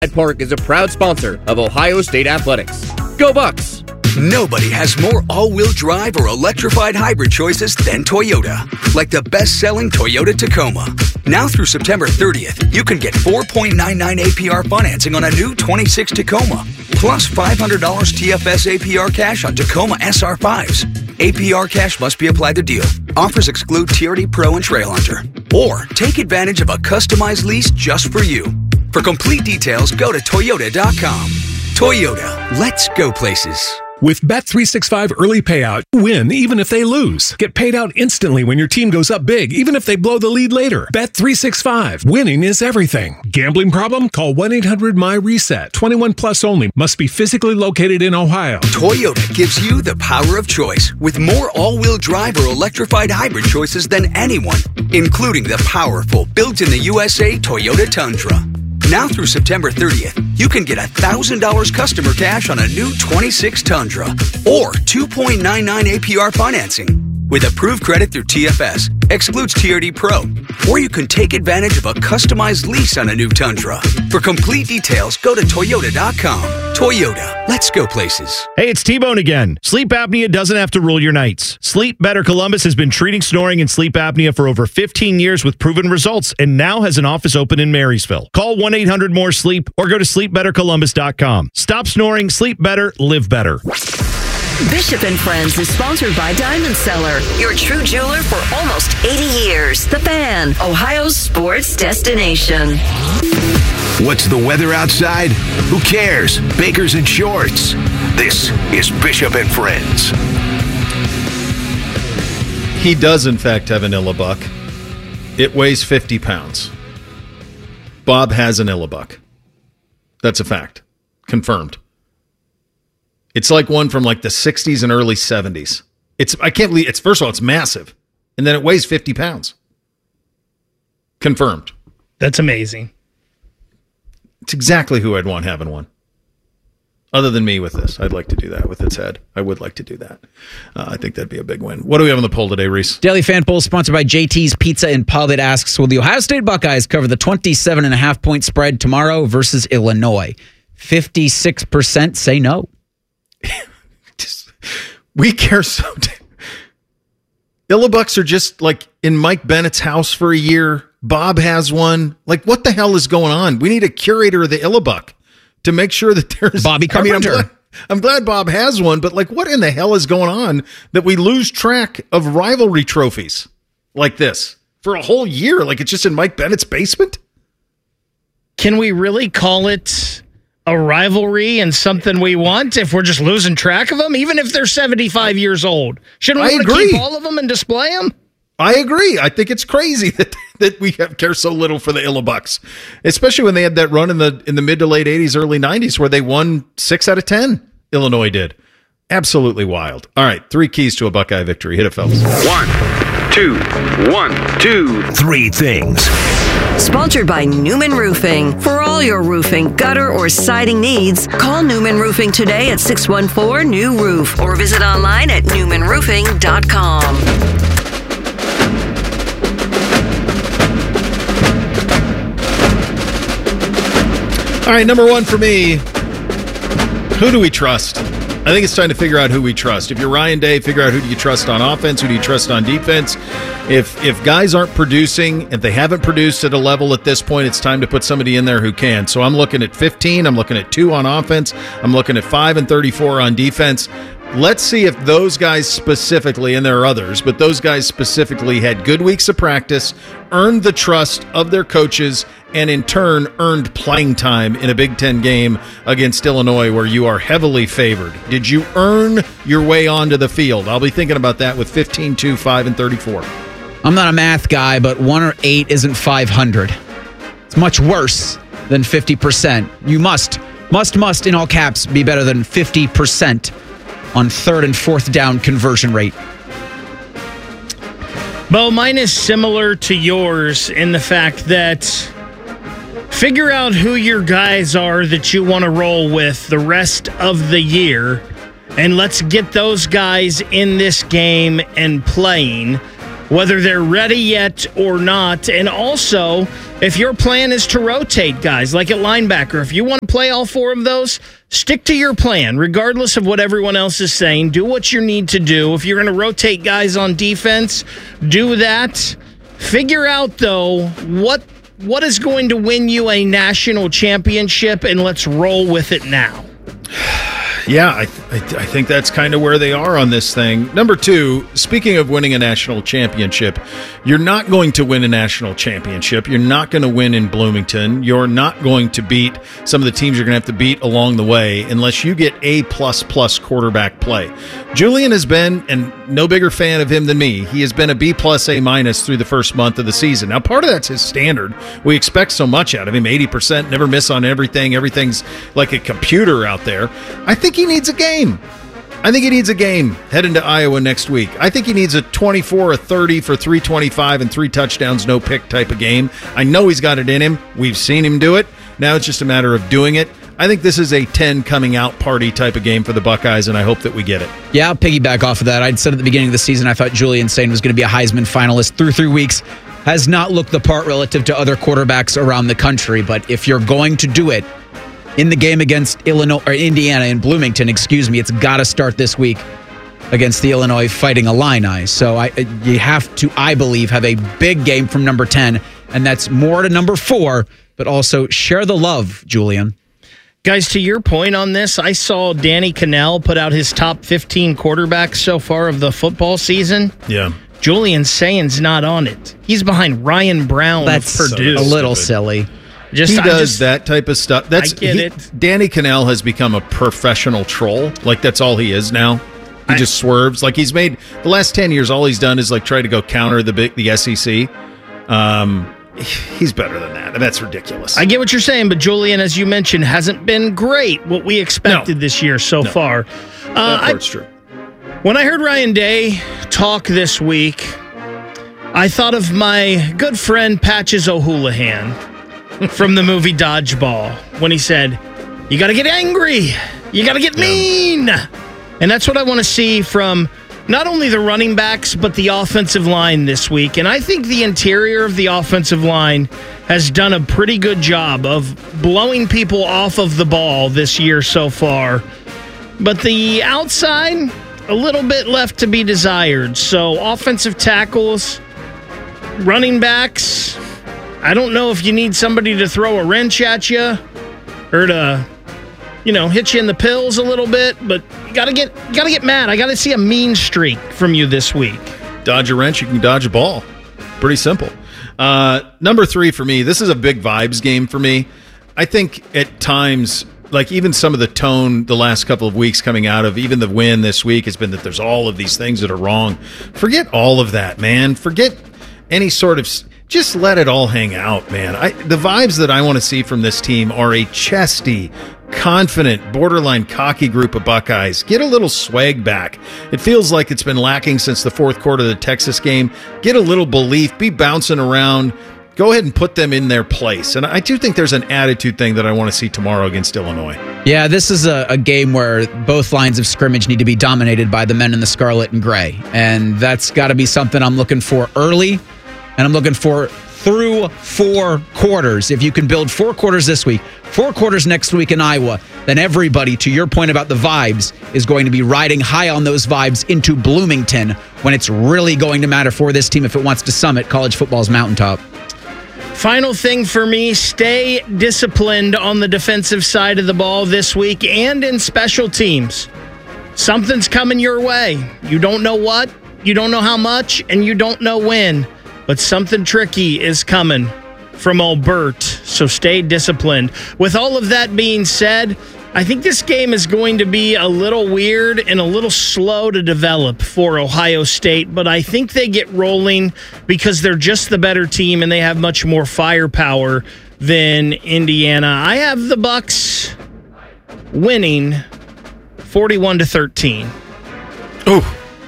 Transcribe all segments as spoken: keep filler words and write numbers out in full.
Park is a proud sponsor of Ohio State Athletics. Go Bucks! Nobody has more all-wheel drive or electrified hybrid choices than Toyota. Like the best-selling Toyota Tacoma. Now through September thirtieth, you can get four point nine nine A P R financing on a new twenty-six Tacoma. Plus five hundred dollars T F S A P R cash on Tacoma S R fives. A P R cash must be applied to deal. Offers exclude T R D Pro and Trailhunter. Or take advantage of a customized lease just for you. For complete details, go to Toyota dot com. Toyota, let's go places. With Bet three sixty-five Early Payout, win even if they lose. Get paid out instantly when your team goes up big, even if they blow the lead later. Bet three sixty-five. Winning is everything. Gambling problem? Call one eight hundred M Y reset. twenty-one plus only. Must be physically located in Ohio. Toyota gives you the power of choice with more all-wheel drive or electrified hybrid choices than anyone, including the powerful built-in-the-U S A Toyota Tundra. Now through September thirtieth, you can get one thousand dollars customer cash on a new twenty-six Tundra or two point nine nine A P R financing. With approved credit through T F S, excludes T R D Pro, or you can take advantage of a customized lease on a new Tundra. For complete details, go to Toyota dot com. Toyota, let's go places. Hey, it's T-Bone again. Sleep apnea doesn't have to rule your nights. Sleep Better Columbus has been treating snoring and sleep apnea for over fifteen years with proven results and now has an office open in Marysville. Call one eight hundred more sleep or go to sleep better columbus dot com. Stop snoring, sleep better, live better. Bishop and Friends is sponsored by Diamond Seller, your true jeweler for almost eighty years. The Fan, Ohio's sports destination. What's the weather outside? Who cares? Bakers and shorts. This is Bishop and Friends. He does, in fact, have an Illabuck. It weighs fifty pounds. Bob has an Illabuck. That's a fact. Confirmed. It's like one from like the sixties and early seventies. It's I can't believe it's first of all, it's massive. And then it weighs fifty pounds. Confirmed. That's amazing. It's exactly who I'd want having one. Other than me with this. I'd like to do that with its head. I would like to do that. Uh, I think that'd be a big win. What do we have on the poll today, Reese? Daily Fan Poll sponsored by J T's Pizza and Pub. It asks, will the Ohio State Buckeyes cover the twenty-seven and a half point spread tomorrow versus Illinois? fifty-six percent say no. Just, we care so. T- Illabucks are just like in Mike Bennett's house for a year. Bob has one. Like, what the hell is going on? We need a curator of the Illabuck to make sure that there's Bobby Carpenter. I mean, I'm, glad, I'm glad Bob has one, but like, what in the hell is going on that we lose track of rivalry trophies like this for a whole year? Like, it's just in Mike Bennett's basement. Can we really call it a rivalry and something we want if we're just losing track of them, even if they're seventy-five years old? Shouldn't we want to keep all of them and display them? I agree. I think it's crazy that that we have, care so little for the Illabucks, especially when they had that run in the in the mid to late eighties, early nineties, where they won six out of ten. Illinois did. Absolutely wild. All right, three keys to a Buckeye victory. Hit it, fellas. One, two, one, two, three things. Sponsored by Newman Roofing. For all your roofing, gutter, or siding needs, call Newman Roofing today at six one four, N E W roof or visit online at newman roofing dot com. All right, number one for me, who do we trust? I think it's time to figure out who we trust. If you're Ryan Day, figure out who do you trust on offense, who do you trust on defense. If if guys aren't producing, if they haven't produced at a level at this point, it's time to put somebody in there who can. So I'm looking at fifteen, I'm looking at two on offense, I'm looking at five and thirty-four on defense. Let's see if those guys specifically, and there are others, but those guys specifically had good weeks of practice, earned the trust of their coaches, and in turn earned playing time in a Big Ten game against Illinois where you are heavily favored. Did you earn your way onto the field? I'll be thinking about that with fifteen, two, five, and thirty-four. I'm not a math guy, but one or eight isn't five hundred. It's much worse than fifty percent. You must, must, must, in all caps, be better than fifty percent on third and fourth down conversion rate. Bo, mine is similar to yours in the fact that figure out who your guys are that you want to roll with the rest of the year, and let's get those guys in this game and playing. whether they're ready yet or not. And also, if your plan is to rotate guys, like at linebacker, if you want to play all four of those, stick to your plan, regardless of what everyone else is saying. Do what you need to do. If you're going to rotate guys on defense, do that. Figure out, though, what what is going to win you a national championship, and let's roll with it now. Yeah, I, th- I think that's kind of where they are on this thing. Number two, speaking of winning a national championship, you're not going to win a national championship. You're not going to win in Bloomington. You're not going to beat some of the teams you're going to have to beat along the way unless you get A plus plus quarterback play. Julian has been, and no bigger fan of him than me, he has been a B plus A minus through the first month of the season. Now, part of that's his standard. We expect so much out of him, eighty percent, never miss on everything. Everything's like a computer out there. I think he needs a game. I think he needs a game heading to Iowa next week. I think he needs a twenty-four, a thirty for three twenty-five and three touchdowns, no pick type of game. I know he's got it in him. We've seen him do it. Now it's just a matter of doing it. I think this is a ten coming out party type of game for the Buckeyes, and I hope that we get it. Yeah, I'll piggyback off of that. I'd said at the beginning of the season I thought Julian Sain was going to be a Heisman finalist. Through three weeks, has not looked the part relative to other quarterbacks around the country. But if you're going to do it in the game against Illinois or Indiana in Bloomington, excuse me, it's got to start this week against the Illinois Fighting Illini. So I, you have to, I believe, have a big game from number ten, and that's more to number four, but also share the love, Julian. Guys, to your point on this, I saw Danny Kanell put out his top fifteen quarterbacks so far of the football season. Yeah. Julian Sain's not on it. He's behind Ryan Brown That's of Purdue. a little silly. Just, he I does just, that type of stuff. That's I get he, it. Danny Kanell has become a professional troll. Like, that's all he is now. He I, just swerves. Like, he's made the last ten years, all he's done is like try to go counter the big, the S E C. Um, he's better than that. That's ridiculous. I get what you're saying, but Julian, as you mentioned, hasn't been great what we expected no. this year so no. far. That Uh, part's I, true. When I heard Ryan Day talk this week, I thought of my good friend Patches O'Houlihan from the movie Dodgeball when he said, you got to get angry. You got to get mean. And that's what I want to see from not only the running backs, but the offensive line this week. And I think the interior of the offensive line has done a pretty good job of blowing people off of the ball this year so far. But the outside, a little bit left to be desired. So offensive tackles, running backs, I don't know if you need somebody to throw a wrench at you or to, you know, hit you in the pills a little bit, but you gotta get you gotta get mad. I gotta see a mean streak from you this week. Dodge a wrench, you can dodge a ball. Pretty simple. Uh, number three for me, this is a big vibes game for me. I think at times, like even some of the tone the last couple of weeks coming out of even the win this week has been that there's all of these things that are wrong. Forget all of that, man. Forget any sort of... Just let it all hang out, man. I, the vibes that I want to see from this team are a chesty, confident, borderline cocky group of Buckeyes. Get a little swag back. It feels like it's been lacking since the fourth quarter of the Texas game. Get a little belief. Be bouncing around. Go ahead and put them in their place. And I do think there's an attitude thing that I want to see tomorrow against Illinois. Yeah, this is a, a game where both lines of scrimmage need to be dominated by the men in the scarlet and gray. And that's got to be something I'm looking for early. And I'm looking for through four quarters. If you can build four quarters this week, four quarters next week in Iowa, then everybody, to your point about the vibes, is going to be riding high on those vibes into Bloomington when it's really going to matter for this team if it wants to summit college football's mountaintop. Final thing for me, stay disciplined on the defensive side of the ball this week and in special teams. Something's coming your way. You don't know what, you don't know how much, and you don't know when. But something tricky is coming from old Bert, so stay disciplined. With all of that being said, I think this game is going to be a little weird and a little slow to develop for Ohio State, but I think they get rolling because they're just the better team and they have much more firepower than Indiana. I have the Bucks winning forty-one to thirteen. Ooh.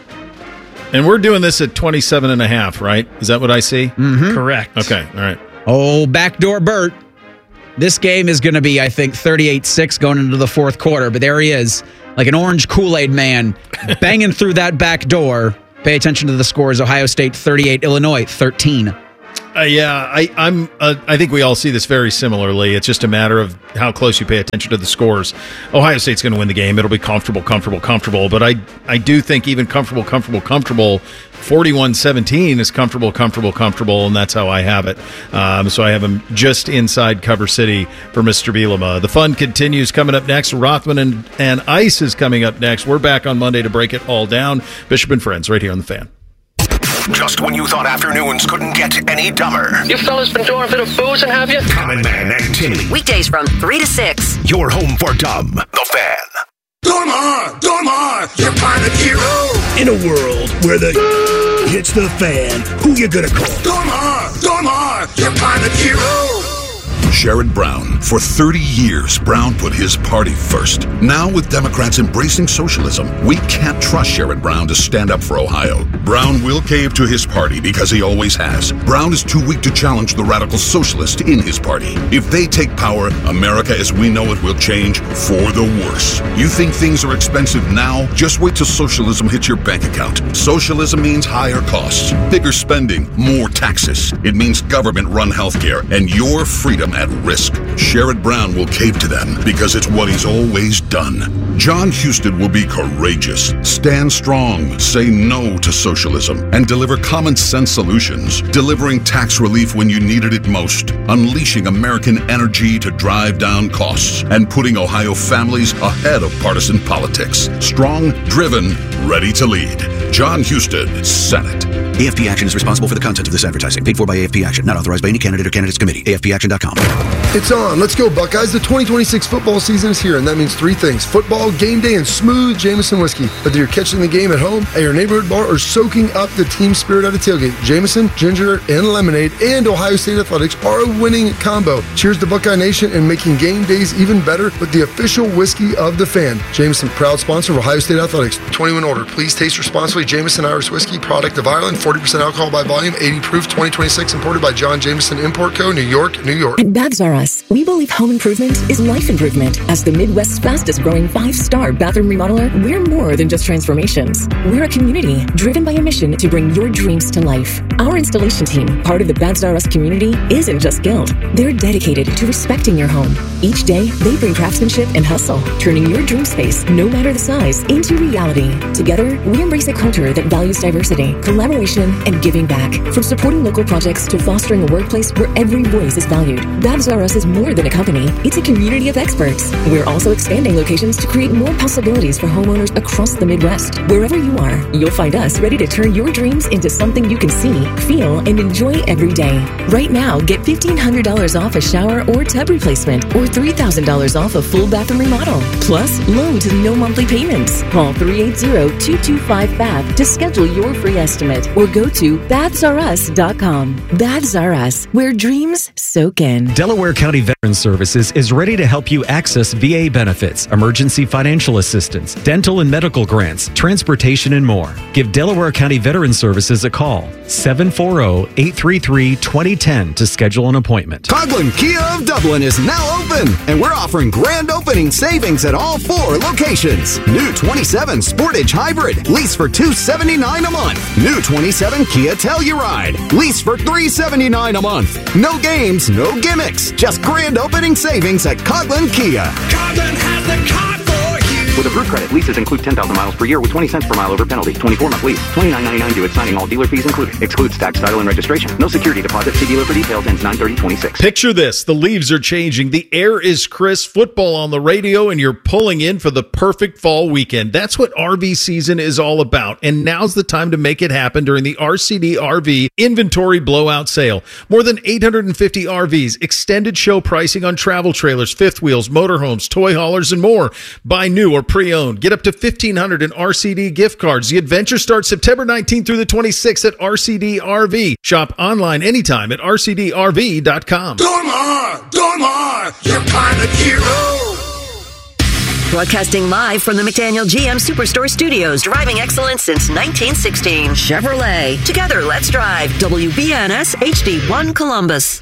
And we're doing this at twenty-seven and a half, right? Is that what I see? Mm-hmm. Correct. Okay, all right. Oh, backdoor Bert. This game is going to be, I think, thirty-eight six going into the fourth quarter, but there he is, like an orange Kool-Aid man, banging through that back door Pay attention to the scores. Ohio State thirty-eight, Illinois thirteen. Uh, yeah, I, I'm. Uh, I think we all see this very similarly. It's just a matter of how close you pay attention to the scores. Ohio State's going to win the game. It'll be comfortable, comfortable, comfortable. But I, I do think even comfortable, comfortable, comfortable, forty-one seventeen is comfortable, comfortable, comfortable, and that's how I have it. Um, so I have him just inside Cover City for Mister Bielema. The fun continues coming up next. Rothman and, and Ice is coming up next. We're back on Monday to break it all down. Bishop and Friends right here on The Fan. Just when you thought afternoons couldn't get any dumber. You fellas been doing a bit of boozing, have you? Common Man and Timmy. Weekdays from three to six. Your home for dumb. The Fan. Dormar! Dormar! Your pilot hero! In a world where the hits the fan, who you gonna call? Dormar! Dormar! Your pilot hero! Sherrod Brown. For thirty years, Brown put his party first. Now, with Democrats embracing socialism, we can't trust Sherrod Brown to stand up for Ohio. Brown will cave to his party because he always has. Brown is too weak to challenge the radical socialist in his party. If they take power, America as we know it will change for the worse. You think things are expensive now? Just wait till socialism hits your bank account. Socialism means higher costs, bigger spending, more taxes. It means government-run healthcare and your freedom at risk. Sherrod Brown will cave to them because it's what he's always done. John Husted will be courageous, stand strong, say no to socialism, and deliver common sense solutions, delivering tax relief when you needed it most, unleashing American energy to drive down costs, and putting Ohio families ahead of partisan politics. Strong, driven, ready to lead. John Husted, Senate. A F P Action is responsible for the content of this advertising. Paid for by A F P Action. Not authorized by any candidate or candidates committee. A F P action dot com. It's on. Let's go, Buckeyes. The twenty twenty-six football season is here, and that means three things. Football, game day, and smooth Jameson whiskey. Whether you're catching the game at home, at your neighborhood bar, or soaking up the team spirit at a tailgate, Jameson, ginger, and lemonade, and Ohio State Athletics are a winning combo. Cheers to Buckeye Nation and making game days even better with the official whiskey of the Fan. Jameson, proud sponsor of Ohio State Athletics. twenty-one older. Please taste responsibly. Jameson Irish Whiskey, product of Ireland, forty percent alcohol by volume, eighty proof, twenty twenty-six, imported by John Jameson Import Co., New York, New York. At Babs R Us, we believe home improvement is life improvement. As the Midwest's fastest growing five-star bathroom remodeler, we're more than just transformations. We're a community driven by a mission to bring your dreams to life. Our installation team, part of the Babs R Us community, isn't just skilled. They're dedicated to respecting your home. Each day, they bring craftsmanship and hustle, turning your dream space, no matter the size, into reality. Together, we embrace a culture that values diversity, collaboration, and giving back. From supporting local projects to fostering a workplace where every voice is valued, Babs R Us is more than a company. It's a community of experts. We're also expanding locations to create more possibilities for homeowners across the Midwest. Wherever you are, you'll find us ready to turn your dreams into something you can see, feel, and enjoy every day. Right now, get fifteen hundred dollars off a shower or tub replacement, or three thousand dollars off a full bathroom remodel. Plus, low to no monthly payments. Call three eight zero, two two five, B A B to schedule your free estimate, or go to babs r us dot com. Babs R Us, where dreams soak in. Delaware County Veterans Services is ready to help you access V A benefits, emergency financial assistance, dental and medical grants, transportation, and more. Give Delaware County Veterans Services a call, seven four zero, eight three three, two zero one zero to schedule an appointment. Coghlan Kia of Dublin is now open, and we're offering grand opening savings at all four locations. New twenty-seven Sportage Hybrid, lease for two hundred seventy-nine dollars a month. New twenty-seven Kia Telluride, lease for three hundred seventy-nine dollars a month. No games, no gimmicks, just grand opening savings at Coghlan Kia. Coghlan has the car for you. With approved credit, leases include ten thousand miles per year with twenty cents per mile over penalty. twenty-four month lease. twenty-nine ninety-nine due at signing. All dealer fees included. Excludes tax, title, and registration. No security deposit. See dealer for details. Ends nine thirty twenty-six. Picture this. The leaves are changing. The air is crisp. Football on the radio, and you're pulling in for the perfect fall weekend. That's what R V season is all about. And now's the time to make it happen during the R C D R V Inventory Blowout Sale. More than eight hundred fifty R Vs, extended show pricing on travel trailers, fifth wheels, motorhomes, toy haulers, and more. Buy new or pre-owned. Get up to fifteen hundred dollars in R C D gift cards. The adventure starts September nineteenth through the twenty-sixth at R C D R V. Shop online anytime at R C D R V dot com. Dormar! Dormar! Your pilot hero! Broadcasting live from the McDaniel G M Superstore Studios, driving excellence since nineteen sixteen. Chevrolet. Together, let's drive. W B N S H D one Columbus.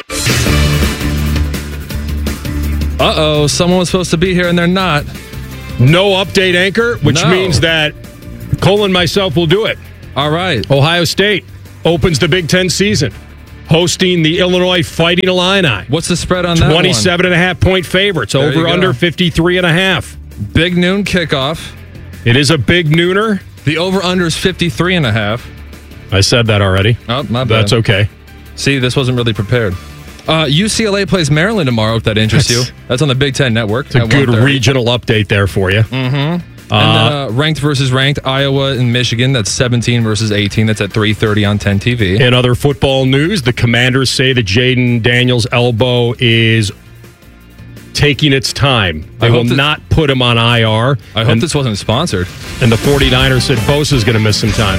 Uh-oh, someone was supposed to be here and they're not. No update anchor, which No. means that Cole and myself will do it. All right. Ohio State opens the Big Ten season, hosting the Illinois Fighting Illini. What's the spread on that one? twenty-seven and a half point favorites, There you over go. under fifty-three and a half. Big noon kickoff. It is a big nooner. The over-under is fifty-three and a half. I said that already. Oh, my bad. That's okay. See, this wasn't really prepared. Uh, U C L A plays Maryland tomorrow, if that interests That's- you. That's on the Big Ten Network. It's a good regional update there for you. Mm-hmm. And Uh, then, uh, ranked versus ranked, Iowa and Michigan. That's seventeen versus eighteen. That's at three thirty on ten T V. In other football news, the Commanders say that Jaden Daniels' elbow is taking its time. They I will hope that- not put him on I R. I hope and, this wasn't sponsored. And the 49ers said Bosa's going to miss some time.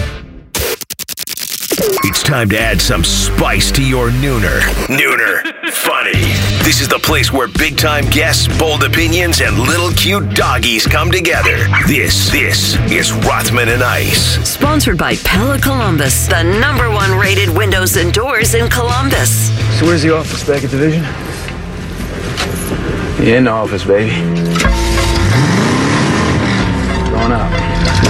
It's time to add some spice to your nooner. Nooner Funny. This is the place where big-time guests, bold opinions, and little cute doggies come together. This, this is Rothman and Ice. Sponsored by Pella Columbus, the number one rated windows and doors in Columbus. So where's the office? Back at Division? Yeah, in the office, baby. Going up.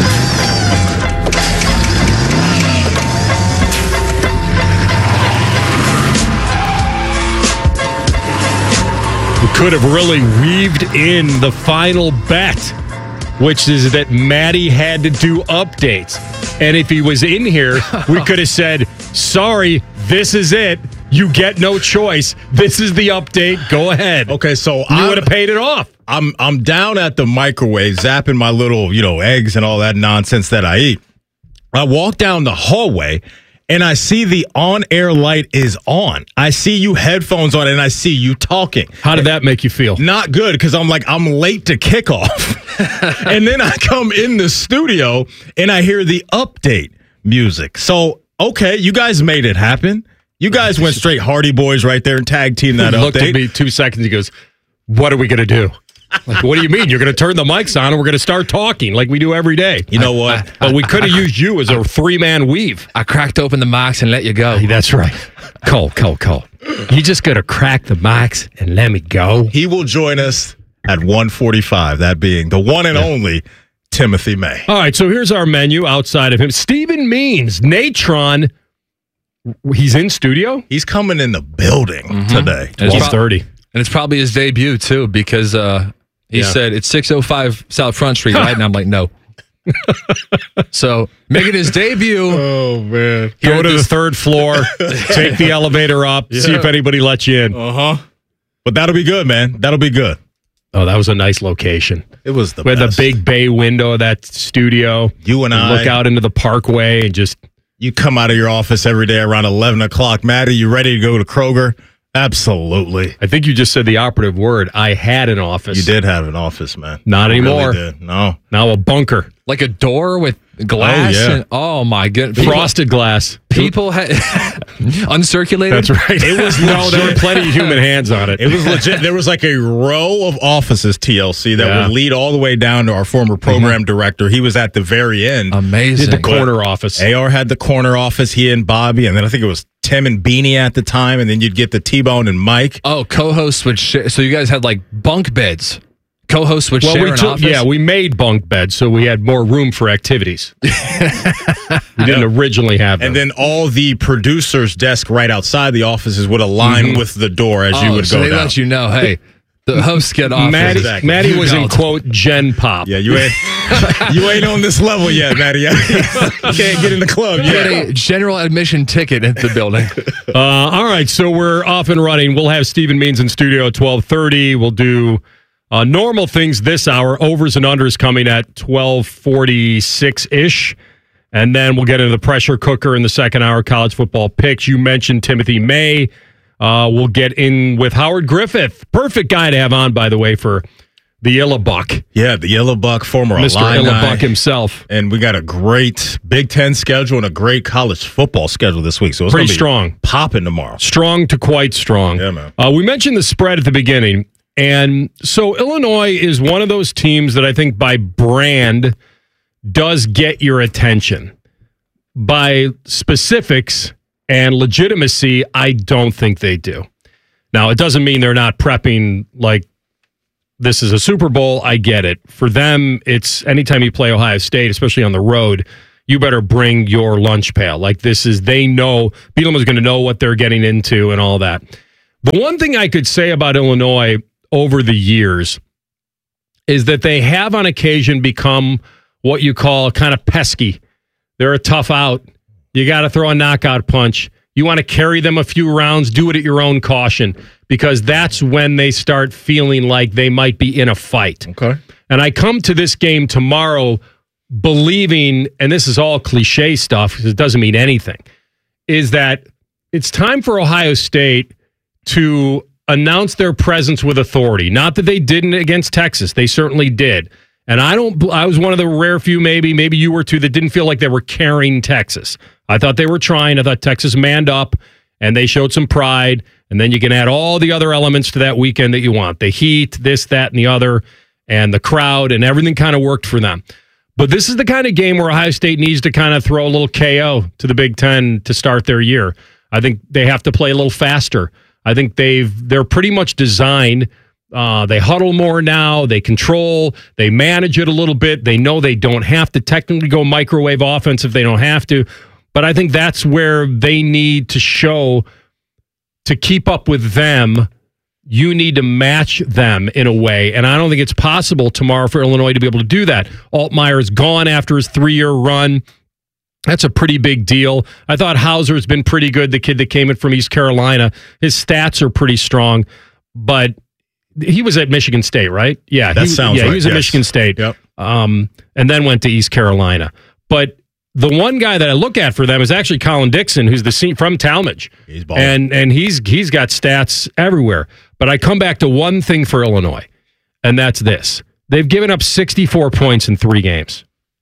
We could have really weaved in the final bet, which is that Maddie had to do updates. And if he was in here, we could have said, sorry, this is it. You get no choice. This is the update. Go ahead. Okay, so you I would have paid it off. I'm I'm down at the microwave, zapping my little, you know, eggs and all that nonsense that I eat. I walk down the hallway and I see the on-air light is on. I see you headphones on and I see you talking. How did that make you feel? Not good, because I'm like, I'm late to kickoff. And then I come in the studio and I hear the update music. So, okay, you guys made it happen. You guys went straight Hardy Boys right there and tag team that He looked update. at me two seconds. He goes, what are we going to do? Like, what do you mean? You're going to turn the mics on and we're going to start talking like we do every day. You know what? But we could have used you as a three-man weave. I cracked open the mics and let you go. That's right. Cole, Cole, Cole. You just got to crack the mics and let me go. He will join us at one forty-five, that being the one and only Timothy May. All right, so here's our menu outside of him. Stephen Means, Natron, he's in studio? He's coming in the building Mm-hmm. today. And it's twelve prob- thirty. And it's probably his debut, too, because uh, he Yeah. said it's six oh five South Front Street, right? And I'm like, no. So, making his debut. Oh, man. Go to the third floor, take the elevator up, see if anybody lets you in. Uh-huh. But that'll be good, man. That'll be good. Oh, that was a nice location. It was the We had best. the big bay window of that studio. You and I. Look out into the parkway and just... You come out of your office every day around eleven o'clock. Matt, are you ready to go to Kroger? Absolutely. I think you just said the operative word. I had an office. You did have an office, man. Not You anymore. Really did. No. Now a bunker. Like a door with glass? Oh, yeah. And, oh my goodness. People- Frosted glass. People had uncirculated. That's right. It was no, there were plenty of human hands on it. It was legit. There was like a row of offices, T L C, that Yeah. would lead all the way down to our former program director. He was at the very end. Amazing. Did the corner office. A R had the corner office, he and Bobby, and then I think it was Tim and Beanie at the time, and then you'd get the T-Bone and Mike. Oh, co-hosts would share. So you guys had like bunk beds. Co-hosts would Well, share we an took, office. yeah, we made bunk beds, so we had more room for activities. We didn't originally have them. And then all the producers' desk right outside the offices would align Mhm. with the door as oh, you would so go they down. let you know, hey, the hosts get off. Maddie, Exactly. Maddie You was in, don't. quote, Gen Pop. Yeah, you ain't you ain't on this level yet, Maddie. You can't get in the club You get yet. a general admission ticket into the building. Uh, all right, so we're off and running. We'll have Stephen Means in studio at twelve thirty. We'll do uh, normal things this hour. Overs and unders coming at twelve forty-six-ish. And then we'll get into the pressure cooker in the second hour, college football picks. You mentioned Timothy May. Uh, we'll get in with Howard Griffith. Perfect guy to have on, by the way, for the Illabuck. Yeah, the Yellow Buck, former Mister Illini. Illabuck himself. And we got a great Big Ten schedule and a great college football schedule this week. So it's Pretty gonna be strong. popping tomorrow. Strong to quite strong. Yeah, man. Uh, we mentioned the spread at the beginning. And so Illinois is one of those teams that I think by brand does get your attention. By specifics and legitimacy, I don't think they do. Now, it doesn't mean they're not prepping like this is a Super Bowl. I get it. For them, it's anytime you play Ohio State, especially on the road, you better bring your lunch pail. Like this is, they know, Bielema's going to know what they're getting into and all that. The one thing I could say about Illinois over the years is that they have on occasion become what you call kind of pesky. They're a tough out. You got to throw a knockout punch. You want to carry them a few rounds, do it at your own caution, because that's when they start feeling like they might be in a fight. Okay. And I come to this game tomorrow believing, and this is all cliche stuff because it doesn't mean anything, is that it's time for Ohio State to announce their presence with authority. Not that they didn't against Texas. They certainly did. And I don't. I was one of the rare few, maybe, maybe you were too, that didn't feel like they were carrying Texas. I thought they were trying. I thought Texas manned up, and they showed some pride. And then you can add all the other elements to that weekend that you want. The heat, this, that, and the other, and the crowd, and everything kind of worked for them. But this is the kind of game where Ohio State needs to kind of throw a little K O to the Big Ten to start their year. I think they have to play a little faster. I think they've they're pretty much designed. Uh, they huddle more now. They control. They manage it a little bit. They know they don't have to technically go microwave offense if they don't have to. But I think that's where they need to show to keep up with them. You need to match them in a way. And I don't think it's possible tomorrow for Illinois to be able to do that. Altmaier is gone after his three-year run. That's a pretty big deal. I thought Hauser's been pretty good, the kid that came in from East Carolina. His stats are pretty strong, but he was at Michigan State, right? Yeah, that he, sounds yeah, right. he was at yes. Michigan State, yep. um, and then went to East Carolina. But the one guy that I look at for them is actually Colin Dixon, who's the se- from Talmadge, he's balling. and and he's he's got stats everywhere. But I come back to one thing for Illinois, and that's this: they've given up sixty-four points in three games.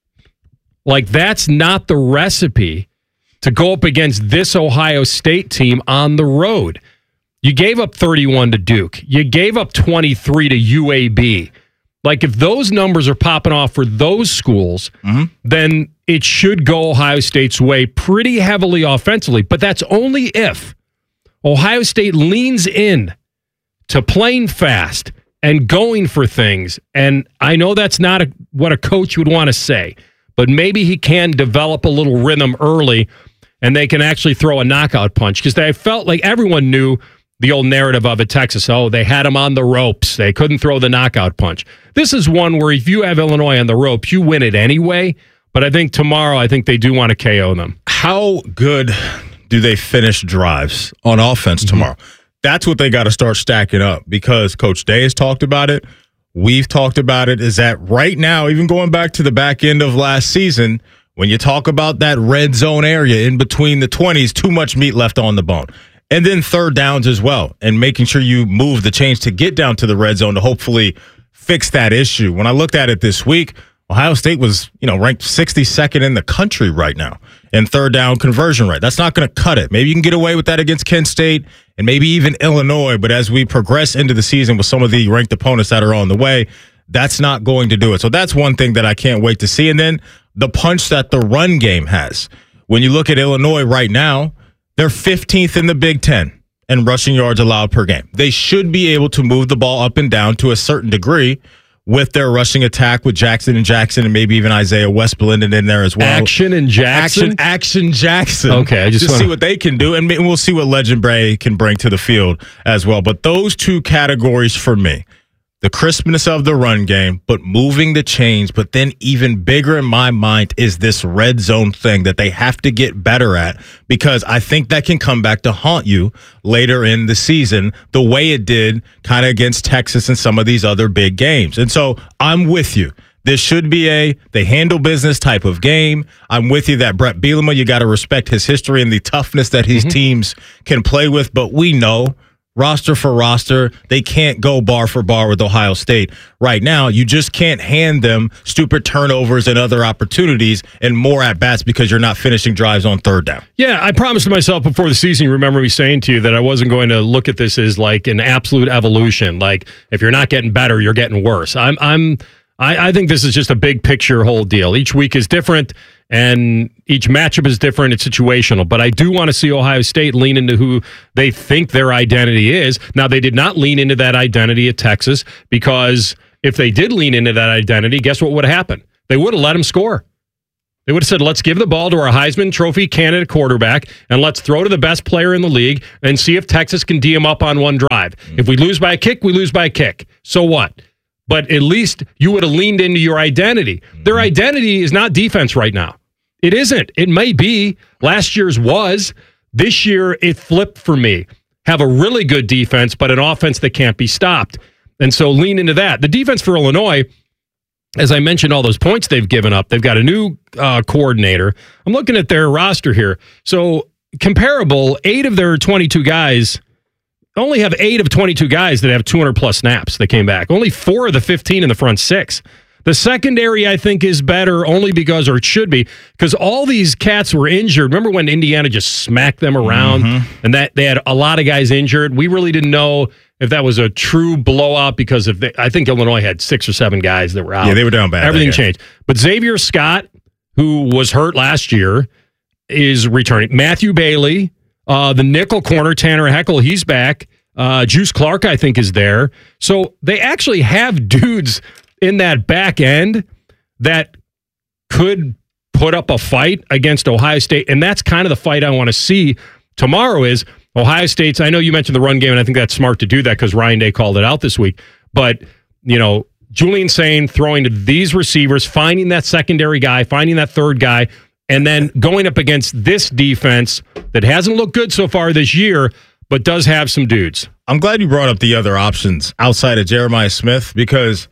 Like that's not the recipe to go up against this Ohio State team on the road. You gave up thirty-one to Duke. You gave up twenty-three to U A B. Like, if those numbers are popping off for those schools, mm-hmm. then it should go Ohio State's way pretty heavily offensively. But that's only if Ohio State leans in to playing fast and going for things. And I know that's not a, what a coach would want to say, but maybe he can develop a little rhythm early and they can actually throw a knockout punch. Because I felt like everyone knew the old narrative of it, Texas, oh, they had them on the ropes. They couldn't throw the knockout punch. This is one where if you have Illinois on the ropes, you win it anyway. But I think tomorrow, I think they do want to K O them. How good do they finish drives on offense mm-hmm. tomorrow? That's what they got to start stacking up, because Coach Day has talked about it. We've talked about it, is that right now, even going back to the back end of last season, when you talk about that red zone area in between the twenties, too much meat left on the bone. And then third downs as well, and making sure you move the chains to get down to the red zone to hopefully fix that issue. When I looked at it this week, Ohio State was, you know, ranked sixty-second in the country right now in third down conversion rate. That's not going to cut it. Maybe you can get away with that against Kent State and maybe even Illinois, but as we progress into the season with some of the ranked opponents that are on the way, that's not going to do it. So that's one thing that I can't wait to see. And then the punch that the run game has. When you look at Illinois right now, they're fifteenth in the Big Ten in rushing yards allowed per game. They should be able to move the ball up and down to a certain degree with their rushing attack with Jackson and Jackson and maybe even Isaiah West blended in there as well. Action and Jackson? Action, Action Jackson. Okay, I just, just wanna... see what they can do, and we'll see what Legend Bray can bring to the field as well. But those two categories for me, the crispness of the run game, but moving the chains. But then even bigger in my mind is this red zone thing that they have to get better at, because I think that can come back to haunt you later in the season the way it did kind of against Texas and some of these other big games. And so I'm with you. This should be a they handle business type of game. I'm with you that Brett Bielema, you got to respect his history and the toughness that his mm-hmm. teams can play with. But we know, roster for roster, they can't go bar for bar with Ohio State right now. You just can't hand them stupid turnovers and other opportunities and more at-bats because you're not finishing drives on third down. Yeah, I promised myself before the season, you remember me saying to you that I wasn't going to look at this as like an absolute evolution. Like, if you're not getting better, you're getting worse. I'm I'm I, I think this is just a big picture whole deal. Each week is different, and each matchup is different. It's situational. But I do want to see Ohio State lean into who they think their identity is. Now, they did not lean into that identity at Texas, because if they did lean into that identity, guess what would have happened? They would have let them score. They would have said, let's give the ball to our Heisman Trophy candidate quarterback, and let's throw to the best player in the league and see if Texas can D them up on one drive. Mm-hmm. If we lose by a kick, we lose by a kick. So what? But at least you would have leaned into your identity. Mm-hmm. Their identity is not defense right now. It isn't. It may be. Last year's was. This year, it flipped for me. Have a really good defense, but an offense that can't be stopped. And so lean into that. The defense for Illinois, as I mentioned, all those points they've given up. They've got a new uh, coordinator. I'm looking at their roster here. So comparable, eight of their twenty-two guys only have eight of twenty-two guys that have two hundred plus snaps that came back. Only four of the fifteen in the front six. The secondary, I think, is better only because, or it should be, because all these cats were injured. Remember when Indiana just smacked them around, mm-hmm. and that they had a lot of guys injured? We really didn't know if that was a true blowout, because if they, I think Illinois had six or seven guys that were out. Yeah, they were down bad. Everything changed. But Xavier Scott, who was hurt last year, is returning. Matthew Bailey, uh, the nickel corner, Tanner Heckel, he's back. Uh, Juice Clark, I think, is there. So they actually have dudes in that back end that could put up a fight against Ohio State, and that's kind of the fight I want to see tomorrow. Is Ohio State's, I know you mentioned the run game, and I think that's smart to do that because Ryan Day called it out this week, but, you know, Julian Sain throwing to these receivers, finding that secondary guy, finding that third guy, and then going up against this defense that hasn't looked good so far this year, but does have some dudes. I'm glad you brought up the other options outside of Jeremiah Smith, because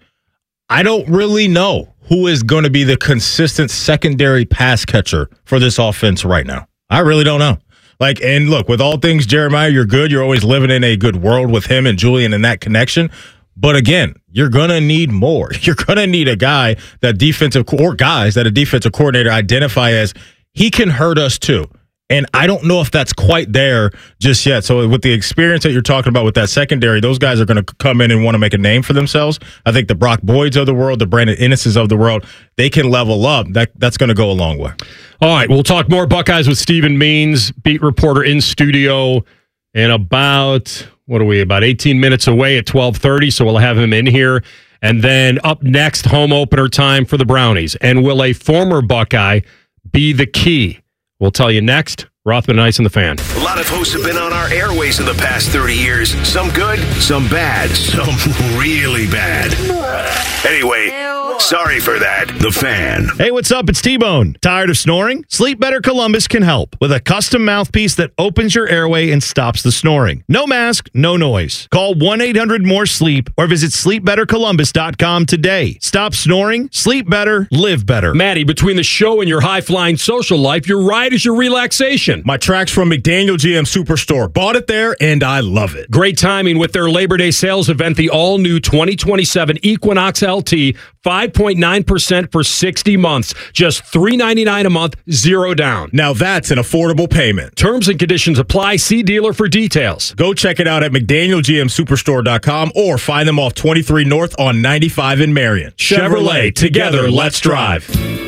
I don't really know who is going to be the consistent secondary pass catcher for this offense right now. I really don't know. Like, and look, with all things Jeremiah, you're good. You're always living in a good world with him and Julian and that connection. But again, you're going to need more. You're going to need a guy that defensive or guys that a defensive coordinator identify as he can hurt us too. And I don't know if that's quite there just yet. So with the experience that you're talking about with that secondary, those guys are going to come in and want to make a name for themselves. I think the Brock Boyds of the world, the Brandon Innises of the world, they can level up. That That's going to go a long way. All right, we'll talk more Buckeyes with Stephen Means, beat reporter in studio, in about, what are we, about eighteen minutes away at twelve thirty, so we'll have him in here. And then up next, home opener time for the Brownies. And will a former Buckeye be the key? We'll tell you next. Rothman and Ice and the Fan. A lot of hosts have been on our airways in the past thirty years. Some good, some bad, some really bad. Anyway, sorry for that. The Fan. Hey, what's up? It's T-Bone. Tired of snoring? Sleep Better Columbus can help with a custom mouthpiece that opens your airway and stops the snoring. No mask, no noise. Call one eight hundred more sleep or visit sleep better columbus dot com today. Stop snoring, sleep better, live better. Maddie, between the show and your high-flying social life, your ride is your relaxation. My track's from McDaniel G M Superstore. Bought it there, and I love it. Great timing with their Labor Day sales event, the all-new twenty twenty-seven Equinox L T, five point nine percent for sixty months. Just three ninety-nine a month, zero down. Now that's an affordable payment. Terms and conditions apply. See dealer for details. Go check it out at McDaniel G M Superstore dot com or find them off twenty-three North on ninety-five in Marion. Chevrolet, together, let's drive.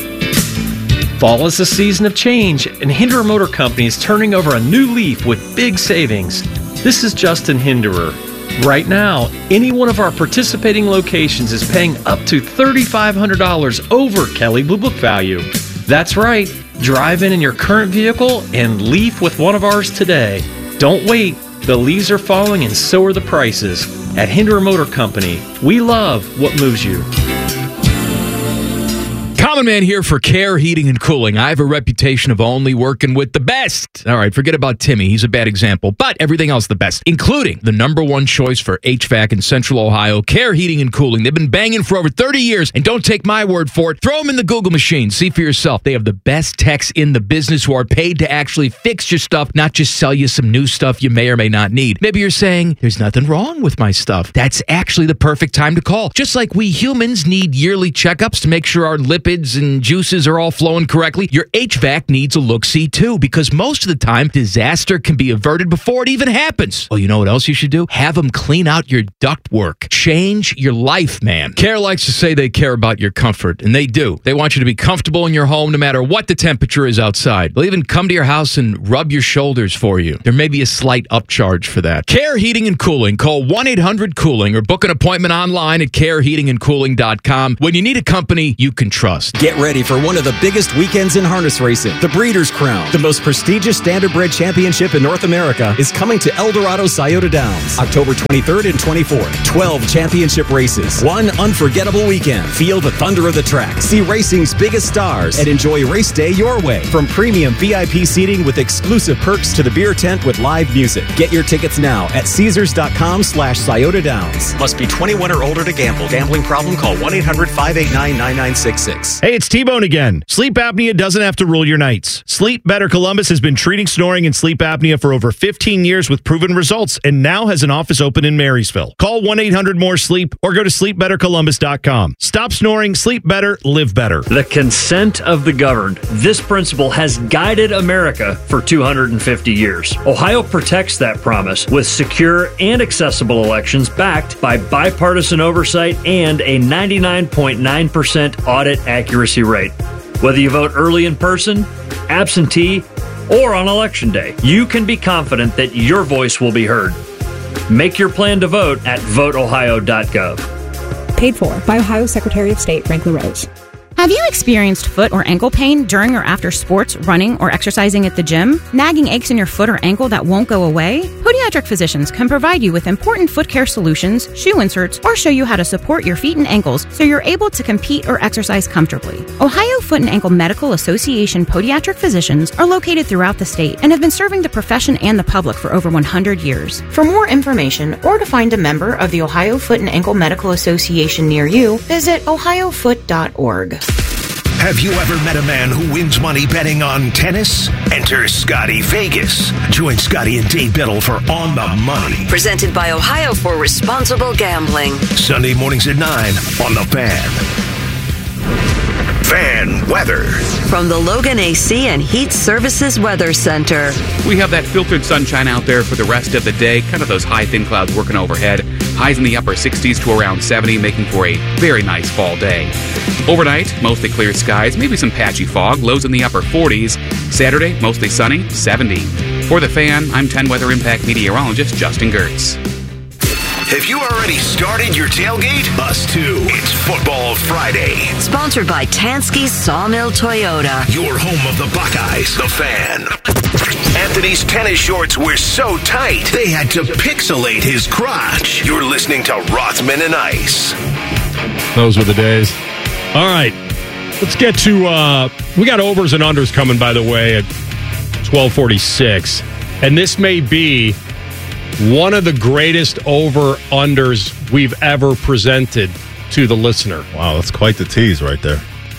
Fall is a season of change, and Hinderer Motor Company is turning over a new leaf with big savings. This is Justin Hinderer. Right now, any one of our participating locations is paying up to three thousand five hundred dollars over Kelley Blue Book value. That's right. Drive in in your current vehicle and leave with one of ours today. Don't wait. The leaves are falling and so are the prices. At Hinderer Motor Company, we love what moves you. Common Man here for Care Heating and Cooling. I have a reputation of only working with the best. All right, forget about Timmy. He's a bad example, but everything else the best, including the number one choice for H V A C in Central Ohio, Care Heating and Cooling. They've been banging for over thirty years, and don't take my word for it. Throw them in the Google machine. See for yourself. They have the best techs in the business who are paid to actually fix your stuff, not just sell you some new stuff you may or may not need. Maybe you're saying, there's nothing wrong with my stuff. That's actually the perfect time to call. Just like we humans need yearly checkups to make sure our lipids fluids and juices are all flowing correctly, your H V A C needs a look-see too, because most of the time, disaster can be averted before it even happens. Well, you know what else you should do? Have them clean out your ductwork. Change your life, man. Care likes to say they care about your comfort, and they do. They want you to be comfortable in your home no matter what the temperature is outside. They'll even come to your house and rub your shoulders for you. There may be a slight upcharge for that. Care Heating and Cooling. Call one eight hundred cooling or book an appointment online at care heating and cooling dot com when you need a company you can trust. Get ready for one of the biggest weekends in harness racing. The Breeders' Crown, the most prestigious standardbred championship in North America, is coming to El Dorado Scioto Downs, October twenty-third and twenty-fourth. twelve championship races. One unforgettable weekend. Feel the thunder of the track. See racing's biggest stars and enjoy race day your way. From premium V I P seating with exclusive perks to the beer tent with live music. Get your tickets now at Caesars.com slash Scioto Downs. Must be twenty-one or older to gamble. Gambling problem? Call one eight hundred five eight nine nine nine six six. Hey, it's T-Bone again. Sleep apnea doesn't have to rule your nights. Sleep Better Columbus has been treating snoring and sleep apnea for over fifteen years with proven results and now has an office open in Marysville. Call one eight hundred more sleep or go to sleep better columbus dot com. Stop snoring, sleep better, live better. The consent of the governed. This principle has guided America for two hundred fifty years. Ohio protects that promise with secure and accessible elections backed by bipartisan oversight and a ninety-nine point nine percent audit accuracy rate. Whether you vote early in person, absentee, or on election day, you can be confident that your voice will be heard. Make your plan to vote at vote ohio dot gov. Paid for by Ohio Secretary of State Frank LaRose. Have you experienced foot or ankle pain during or after sports, running, or exercising at the gym? Nagging aches in your foot or ankle that won't go away? Podiatric physicians can provide you with important foot care solutions, shoe inserts, or show you how to support your feet and ankles so you're able to compete or exercise comfortably. Ohio Foot and Ankle Medical Association podiatric physicians are located throughout the state and have been serving the profession and the public for over one hundred years. For more information or to find a member of the Ohio Foot and Ankle Medical Association near you, visit ohio foot dot org. Have you ever met a man who wins money betting on tennis? Enter Scotty Vegas. Join Scotty and Dave Biddle for On the Money. Presented by Ohio for Responsible Gambling. Sunday mornings at nine on The Fan. Fan weather. From the Logan A C and Heat Services Weather Center. We have that filtered sunshine out there for the rest of the day. Kind of those high thin clouds working overhead. Highs in the upper sixties to around seventy, making for a very nice fall day. Overnight, mostly clear skies, maybe some patchy fog. Lows in the upper forties. Saturday, mostly sunny, seventy. For The Fan, I'm ten Weather Impact meteorologist Justin Gertz. Have you already started your tailgate? Us too. It's Football Friday. Sponsored by Tansky Sawmill Toyota. Your home of the Buckeyes, The Fan. Anthony's tennis shorts were so tight, they had to pixelate his crotch. You're listening to Rothman and Ice. Those were the days. All right. Let's get to, uh, we got overs and unders coming, by the way, at twelve forty-six. And this may be one of the greatest over-unders we've ever presented to the listener. Wow, that's quite the tease right there.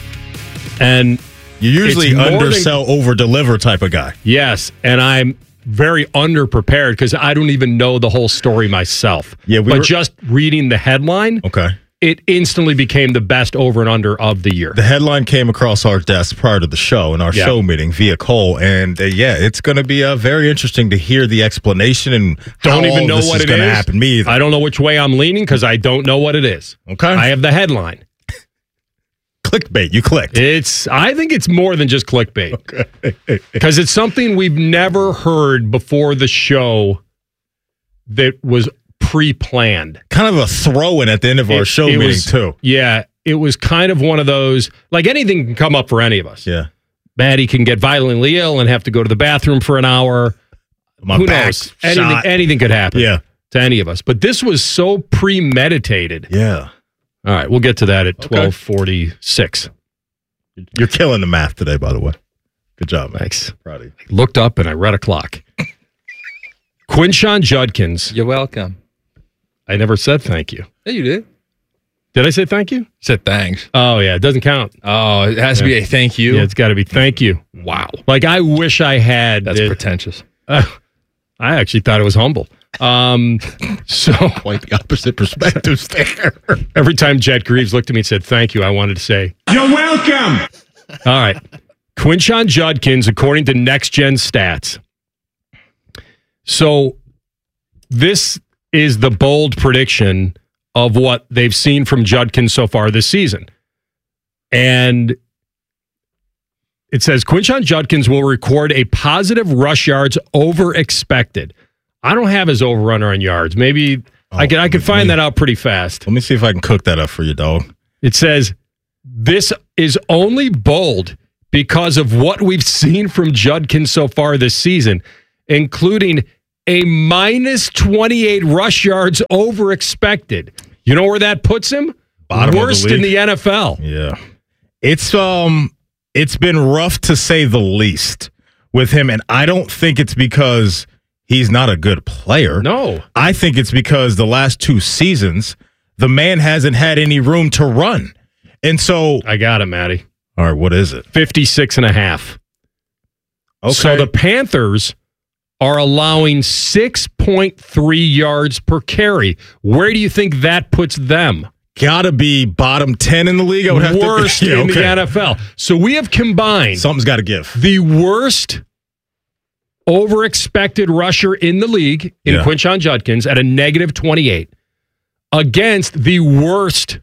And you usually undersell, than, over-deliver type of guy. Yes, and I'm very underprepared because I don't even know the whole story myself. Yeah, we but were, just reading the headline, okay, it instantly became the best over and under of the year. The headline came across our desk prior to the show in our yeah. show meeting via Cole, and uh, yeah, it's going to be uh, very interesting to hear the explanation and don't how even all know this what is it going to is. happen. Me either. I don't know which way I'm leaning because I don't know what it is. Okay, I have the headline. Clickbait. You clicked. It's. I think it's more than just clickbait. Okay, because it's something we've never heard before the show that was pre-planned. Kind of a throw-in at the end of it, our show meeting, was, too. Yeah, it was kind of one of those, like anything can come up for any of us. Yeah. Maddie can get violently ill and have to go to the bathroom for an hour. My Who back knows? Anything, shot. anything could happen yeah. to any of us. But this was so premeditated. Yeah. All right, we'll get to that at twelve forty-six. You're killing the math today, by the way. Good job, man. Thanks. Proud of you. I looked up and I read a clock. Quinshon Judkins. You're welcome. I never said thank you. Yeah, you did. Did I say thank you? You said thanks. Oh, yeah. It doesn't count. Oh, it has yeah. to be a thank you? Yeah, it's got to be thank you. Wow. Like, I wish I had. That's it, pretentious. Uh, I actually thought it was humble. Um, so quite the opposite perspectives there. Every time Jet Greaves looked at me and said, thank you, I wanted to say, you're welcome. All right. Quinshon Judkins, according to Next Gen Stats. So this is the bold prediction of what they've seen from Judkins so far this season. And it says Quinshon Judkins will record a positive rush yards over expected. I don't have his over-runner on yards. Maybe oh, I can I can find that out pretty fast. Let me see if I can cook that up for you, dog. It says this is only bold because of what we've seen from Judkins so far this season, including a minus twenty-eight rush yards over expected. You know where that puts him? Bottom Worst of the in the N F L. Yeah. It's um it's been rough to say the least with him, and I don't think it's because he's not a good player. No. I think it's because the last two seasons, the man hasn't had any room to run. And so I got it, Matty. All right, what is it? fifty-six and a half. Okay. So the Panthers are allowing six point three yards per carry. Where do you think that puts them? Gotta be bottom ten in the league. I would have worst to, yeah, in okay. the N F L. So we have combined something's got to give. The worst over expected rusher in the league in yeah. Quinshon Judkins at a negative twenty-eight against the worst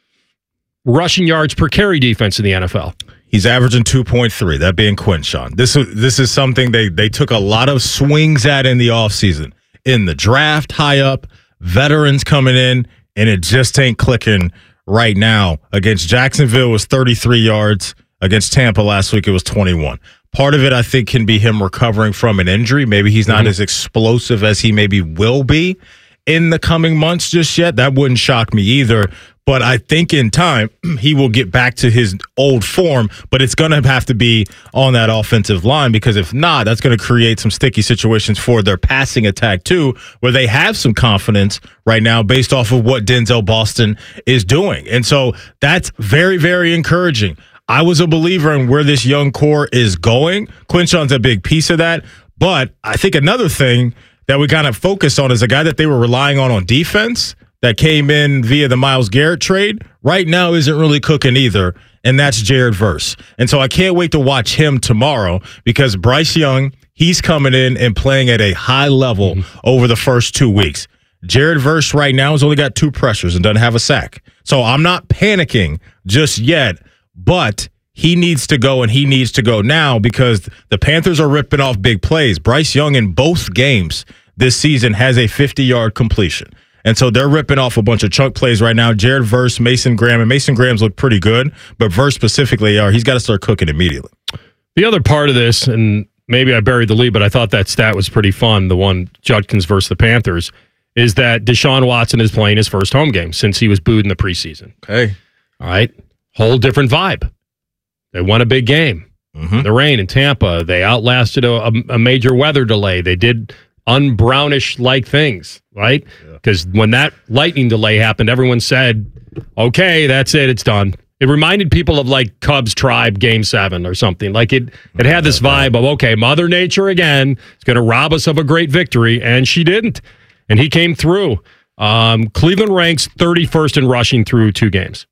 rushing yards per carry defense in the N F L. He's averaging two point three, that being Quinshon. This, this is something they, they took a lot of swings at in the offseason. In the draft, high up, veterans coming in, and it just ain't clicking right now. Against Jacksonville was thirty-three yards. Against Tampa last week, it was twenty-one. Part of it, I think, can be him recovering from an injury. Maybe he's not mm-hmm. as explosive as he maybe will be in the coming months just yet. That wouldn't shock me either. But I think in time, he will get back to his old form, but it's going to have to be on that offensive line, because if not, that's going to create some sticky situations for their passing attack too, where they have some confidence right now based off of what Denzel Boston is doing. And so that's very, very encouraging. I was a believer in where this young core is going. Quinshon's a big piece of that. But I think another thing that we kind of focus on is a guy that they were relying on on defense that came in via the Myles Garrett trade, right now isn't really cooking either, and that's Jared Verse. And so I can't wait to watch him tomorrow, because Bryce Young, he's coming in and playing at a high level mm-hmm. over the first two weeks. Jared Verse right now has only got two pressures and doesn't have a sack. So I'm not panicking just yet, but he needs to go, and he needs to go now, because the Panthers are ripping off big plays. Bryce Young in both games this season has a fifty-yard completion. And so they're ripping off a bunch of chunk plays right now. Jared Verse, Mason Graham, and Mason Graham's look pretty good, but Verse specifically, are he's got to start cooking immediately. The other part of this, and maybe I buried the lead, but I thought that stat was pretty fun, the one Judkins versus the Panthers, is that Deshaun Watson is playing his first home game since he was booed in the preseason. Okay. All right. Whole different vibe. They won a big game. Mm-hmm. The rain in Tampa. They outlasted a, a, a major weather delay. They did un-Brownish-like things, right? Because yeah. when that lightning delay happened, everyone said, okay, that's it, it's done. It reminded people of like Cubs Tribe Game seven or something. Like it it had this vibe of, okay, Mother Nature again is going to rob us of a great victory, and she didn't. And he came through. Um, Cleveland ranks thirty-first in rushing through two games.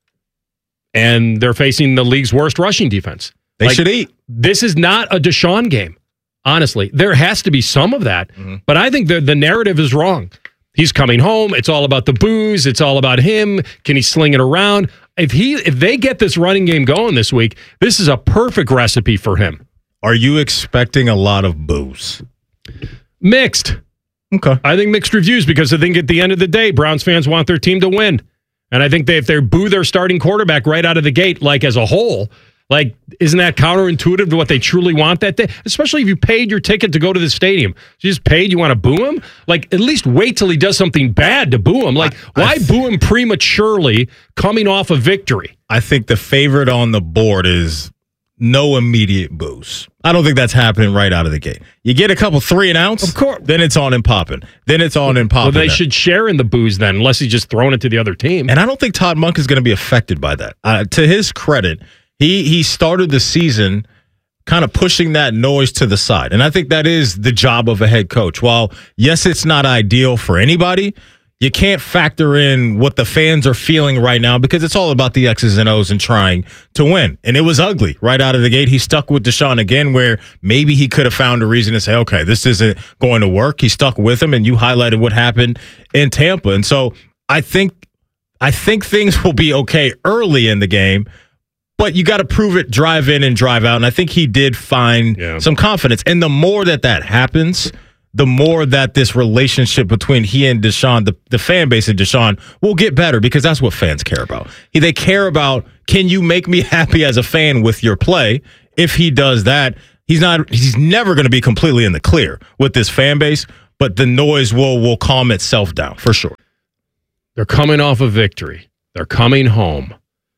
And they're facing the league's worst rushing defense. They like, should eat. This is not a Deshaun game. Honestly, there has to be some of that, mm-hmm. but I think the the narrative is wrong. He's coming home. It's all about the booze. It's all about him. Can he sling it around? If he if they get this running game going this week, this is a perfect recipe for him. Are you expecting a lot of booze? Mixed. Okay. I think mixed reviews, because I think at the end of the day, Browns fans want their team to win. And I think they, if they boo their starting quarterback right out of the gate, like as a whole, like, isn't that counterintuitive to what they truly want that day? Especially if you paid your ticket to go to the stadium. You just paid, you want to boo him? Like, at least wait till he does something bad to boo him. Like, I, why I th- boo him prematurely coming off a victory? I think the favorite on the board is no immediate boos. I don't think that's happening right out of the gate. You get a couple three and outs, of course, then it's on and popping. Then it's on and popping. Well, they there. should share in the boos then, unless he's just throwing it to the other team. And I don't think Todd Monk is going to be affected by that. Uh, to his credit, He he started the season kind of pushing that noise to the side. And I think that is the job of a head coach. While, yes, it's not ideal for anybody, you can't factor in what the fans are feeling right now because it's all about the X's and O's and trying to win. And it was ugly right out of the gate. He stuck with Deshaun again, where maybe he could have found a reason to say, okay, this isn't going to work. He stuck with him, and you highlighted what happened in Tampa. And so I think I think things will be okay early in the game, but you got to prove it, drive in and drive out. And I think he did find yeah. some confidence. And the more that that happens, the more that this relationship between he and Deshaun, the, the fan base of Deshaun, will get better because that's what fans care about. He, they care about, can you make me happy as a fan with your play? If he does that, he's not. He's never going to be completely in the clear with this fan base, but the noise will will calm itself down for sure. They're coming off a victory. They're coming home.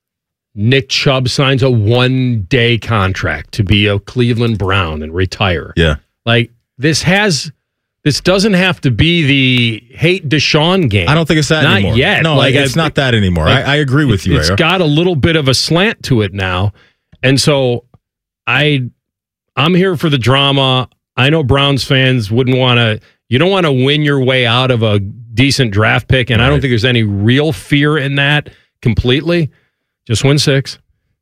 Nick Chubb signs a one-day contract to be a Cleveland Brown and retire. Yeah. Like, this has... This doesn't have to be the hate Deshaun game. I don't think it's that not anymore. Not yet. No, like, it's not that anymore. Like, I, I agree with you, It's Aaron. got a little bit of a slant to it now. And so I, I'm here for the drama. I know Browns fans wouldn't want to, you don't want to win your way out of a decent draft pick. And right. I don't think there's any real fear in that completely. Just win six.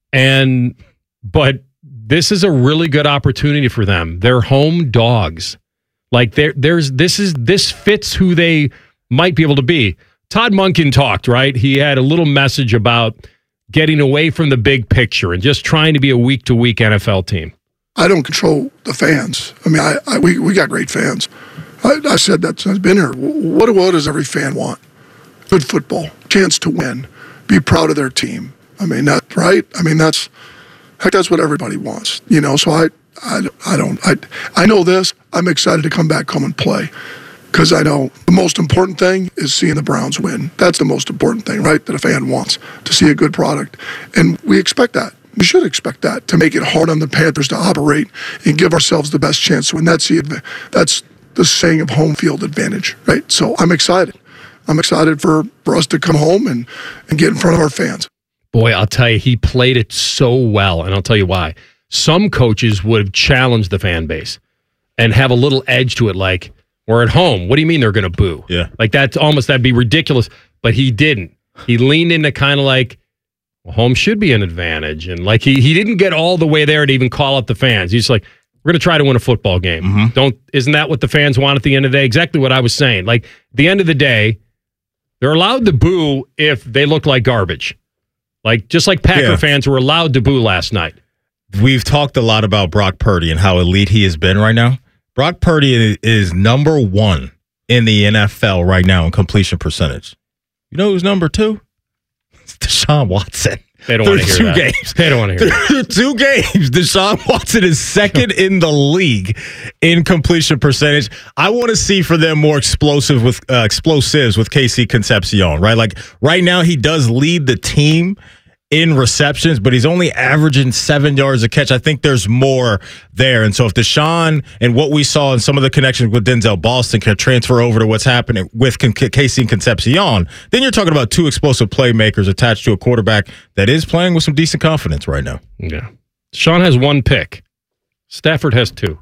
And, but this is a really good opportunity for them. They're home dogs. Like there, there's this is this fits who they might be able to be. Todd Monken talked, right? He had a little message about getting away from the big picture and just trying to be a week to week N F L team. I don't control the fans. I mean, I, I we we got great fans. I, I said that since I've been here. What what does every fan want? Good football, chance to win, be proud of their team. I mean, that right? I mean, that's heck, that's what everybody wants, you know. So I. I, I don't I I know this. I'm excited to come back home and play because I know the most important thing is seeing the Browns win. That's the most important thing, right? That a fan wants, to see a good product. And we expect that. We should expect that, to make it hard on the Panthers to operate and give ourselves the best chance to win. That's the, that's the saying of home field advantage, right? So I'm excited. I'm excited for, for us to come home and, and get in front of our fans. Boy, I'll tell you, he played it so well, and I'll tell you why. Some coaches would have challenged the fan base and have a little edge to it, like, we're at home. What do you mean they're going to boo? Yeah. Like, that's almost, that'd be ridiculous. But he didn't. He leaned into kind of like, well, home should be an advantage. And, like, he, he didn't get all the way there to even call up the fans. He's like, we're going to try to win a football game. Mm-hmm. Don't, isn't that what the fans want at the end of the day? Exactly what I was saying. Like, at the end of the day, they're allowed to boo if they look like garbage. Like, just like Packer yeah. fans were allowed to boo last night. We've talked a lot about Brock Purdy and how elite he has been right now. Brock Purdy is number one in the N F L right now in completion percentage. You know who's number two? It's Deshaun Watson. They don't want to hear two that. games. They don't want to hear that. Two games. Deshaun Watson is second in the league in completion percentage. I want to see for them more explosive with uh, explosives with K C Concepcion, right? Like right now, he does lead the team in receptions, but he's only averaging seven yards a catch. I think there's more there. And so if Deshaun and what we saw in some of the connections with Denzel Boston can transfer over to what's happening with Casey and Concepcion, then you're talking about two explosive playmakers attached to a quarterback that is playing with some decent confidence right now. Yeah. Deshaun has one pick. Stafford has two.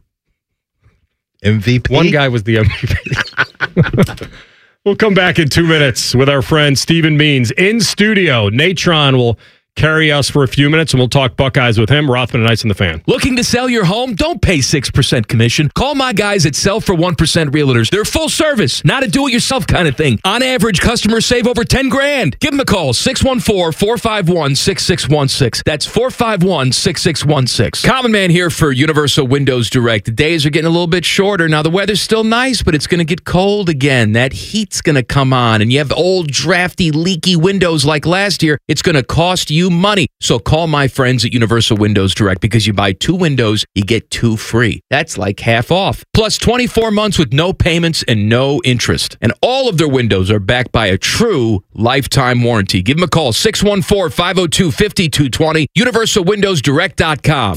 M V P? One guy was the M V P. We'll come back in two minutes with our friend Stephen Means in studio. Natron will carry us for a few minutes, and we'll talk Buckeyes with him. Rothman and Ice and the Fan. Looking to sell your home? Don't pay six percent commission. Call my guys at Sell for one percent Realtors. They're full service, not a do-it-yourself kind of thing. On average, customers save over ten grand. Give them a call, six one four, four five one, six six one six. That's four five one, six six one six. Common Man here for Universal Windows Direct. The days are getting a little bit shorter. Now, the weather's still nice, but it's going to get cold again. That heat's going to come on, and you have old, drafty, leaky windows like last year. It's going to cost you money. So call my friends at Universal Windows Direct, because you buy two windows, you get two free. That's like half off. Plus twenty-four months with no payments and no interest. And all of their windows are backed by a true lifetime warranty. Give them a call, six one four, five oh two, five two two zero, universal windows direct dot com.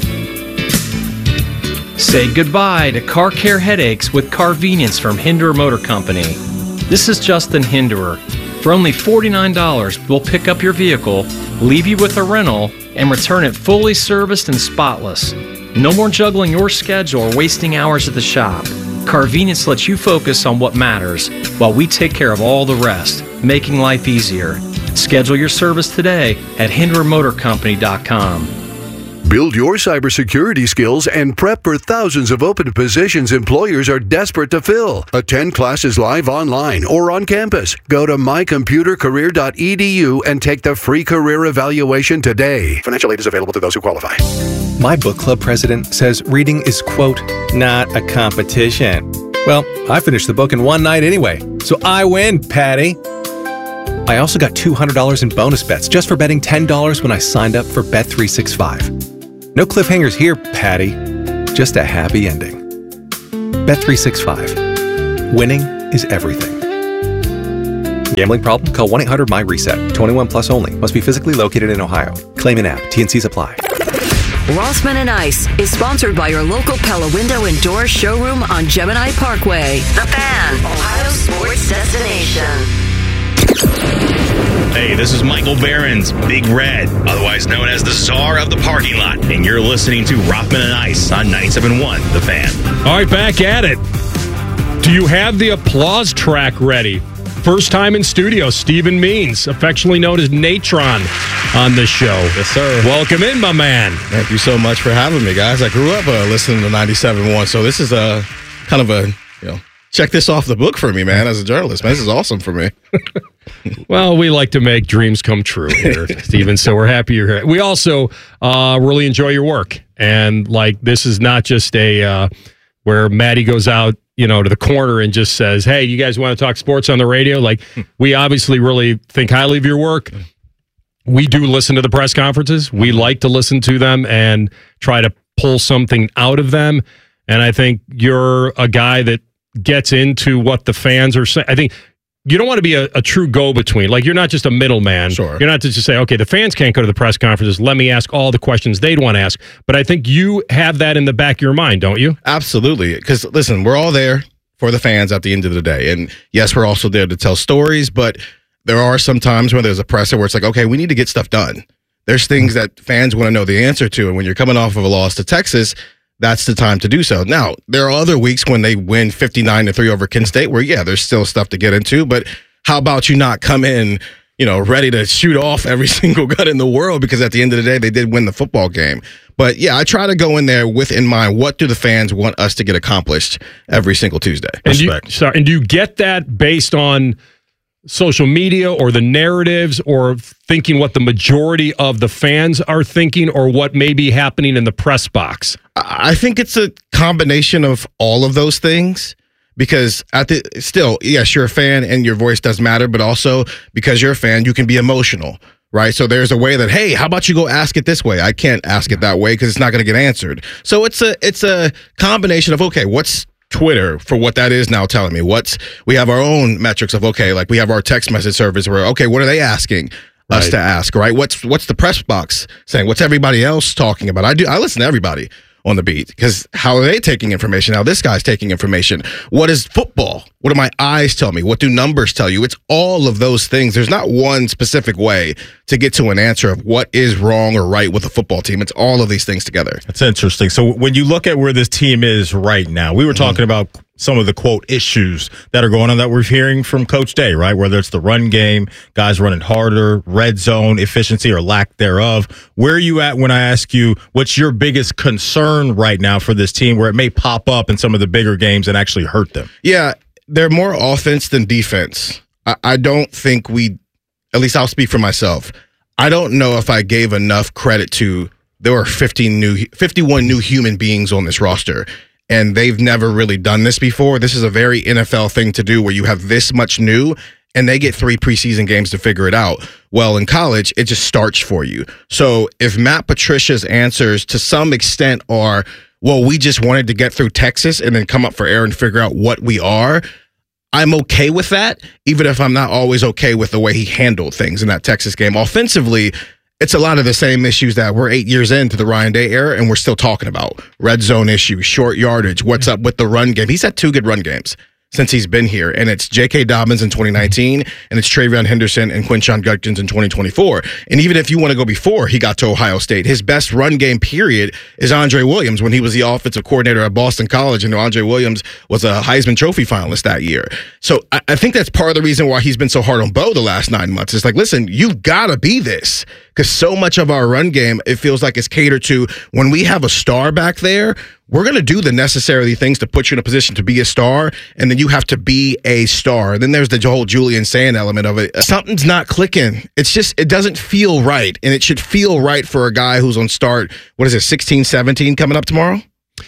Say goodbye to car care headaches with Carvenience from Hinderer Motor Company. This is Justin Hinderer. For only forty-nine dollars, we'll pick up your vehicle, leave you with a rental, and return it fully serviced and spotless. No more juggling your schedule or wasting hours at the shop. Carvenience lets you focus on what matters while we take care of all the rest, making life easier. Schedule your service today at hinderer motor company dot com. Build your cybersecurity skills and prep for thousands of open positions employers are desperate to fill. Attend classes live online or on campus. Go to my computer career dot e d u and take the free career evaluation today. Financial aid is available to those who qualify. My book club president says reading is, quote, not a competition. Well, I finished the book in one night anyway, so I win, Patty. I also got two hundred dollars in bonus bets just for betting ten dollars when I signed up for Bet three sixty-five. No cliffhangers here, Patty. Just a happy ending. Bet three sixty-five. Winning is everything. Gambling problem? Call one eight hundred my reset. twenty-one plus only. Must be physically located in Ohio. Claim in app. T and Cs apply. Rossman and Ice is sponsored by your local Pella Window and Door showroom on Gemini Parkway. The Fan, Ohio sports destination. Hey, this is Michael Behrens, Big Red, otherwise known as the czar of the parking lot, and you're listening to Rothman and Ice on ninety-seven point one, The Fan. All right, back at it. Do you have the applause track ready? First time in studio, Stephen Means, affectionately known as Natron, on this show. Yes, sir. Welcome in, my man. Thank you so much for having me, guys. I grew up uh, listening to ninety-seven point one, so this is a kind of a, you know, check this off the book for me, man, as a journalist. Man, this is awesome for me. Well, we like to make dreams come true here, Stephen, so we're happy you're here. We also uh, really enjoy your work. And, like, this is not just a uh, where Maddie goes out, you know, to the corner and just says, hey, you guys want to talk sports on the radio? Like, we obviously really think highly of your work. We do listen to the press conferences. We like to listen to them and try to pull something out of them. And I think you're a guy that gets into what the fans are saying. I think you don't want to be a, a true go-between. Like, you're not just a middleman. Sure. You're not to just say, okay, the fans can't go to the press conferences. Let me ask all the questions they'd want to ask. But I think you have that in the back of your mind, don't you? Absolutely. Because, listen, we're all there for the fans at the end of the day. And, yes, we're also there to tell stories, but there are some times when there's a presser where it's like, okay, we need to get stuff done. There's things that fans want to know the answer to. And when you're coming off of a loss to Texas, that's the time to do so. Now, there are other weeks when they win fifty-nine to three over Kent State where, yeah, there's still stuff to get into, but how about you not come in, you know, ready to shoot off every single gun in the world, because at the end of the day, they did win the football game. But, yeah, I try to go in there with in mind, what do the fans want us to get accomplished every single Tuesday? And do you, sorry, and do you get that based on social media or the narratives, or thinking what the majority of the fans are thinking, or what may be happening in the press box? I think it's a combination of all of those things, because at the still, yes, you're a fan and your voice does matter, but also because you're a fan, you can be emotional, right? So there's a way that, hey, how about you go ask it this way? I can't ask it that way because it's not going to get answered. So it's a it's a combination of, okay, what's Twitter for what that is now telling me? What's we have our own metrics of, okay, like we have our text message service where, okay, what are they asking us Right. to ask, right? What's what's the press box saying? What's everybody else talking about? I do I listen to everybody on the beat, because how are they taking information? How this guy's taking information? What is football? What do my eyes tell me? What do numbers tell you? It's all of those things. There's not one specific way to get to an answer of what is wrong or right with a football team. It's all of these things together. That's interesting. So when you look at where this team is right now, we were Mm-hmm. talking about some of the, quote, issues that are going on that we're hearing from Coach Day, right? Whether it's the run game, guys running harder, red zone efficiency or lack thereof. Where are you at when I ask you what's your biggest concern right now for this team where it may pop up in some of the bigger games and actually hurt them? Yeah, they're more offense than defense. I, I don't think we, at least I'll speak for myself, I don't know if I gave enough credit to, there were fifteen new, fifty-one new human beings on this roster, and they've never really done this before. This is a very N F L thing to do where you have this much new, and they get three preseason games to figure it out. Well, in college, it just starts for you. So if Matt Patricia's answers to some extent are, well, we just wanted to get through Texas and then come up for air and figure out what we are, I'm okay with that, even if I'm not always okay with the way he handled things in that Texas game. Offensively, it's a lot of the same issues that we're eight years into the Ryan Day era, and we're still talking about. Red zone issues, short yardage, what's up with the run game. He's had two good run games. since he's been here, and it's J K. Dobbins in twenty nineteen, and it's Travion Henderson and Quinshon Judkins in twenty twenty-four. And even if you want to go before he got to Ohio State, his best run game period is Andre Williams when he was the offensive coordinator at Boston College, and Andre Williams was a Heisman Trophy finalist that year. So I, I think that's part of the reason why he's been so hard on Bo the last nine months. It's like, listen, you've got to be this, because so much of our run game, it feels like it's catered to when we have a star back there, we're going to do the necessary things to put you in a position to be a star, and then you have to be a star. And then there's the whole Julian Sand element of it. Something's not clicking. It's just, it doesn't feel right, and it should feel right for a guy who's on start, what is it, sixteen, seventeen coming up tomorrow?